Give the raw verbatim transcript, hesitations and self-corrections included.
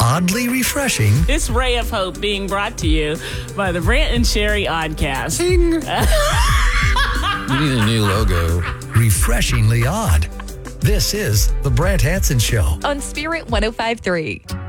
oddly refreshing. This ray of hope being brought to you by the Brant and Sherry Oddcast. Ding. You need a new logo. Refreshingly odd. This is The Brant Hanson Show on Spirit one oh five point three.